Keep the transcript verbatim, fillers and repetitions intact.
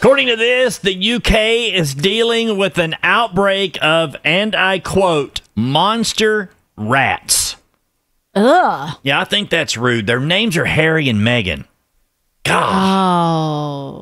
According to this, the U K is dealing with an outbreak of, and I quote, monster rats. Ugh. Yeah, I think that's rude. Their names are Harry and Meghan. God. Oh.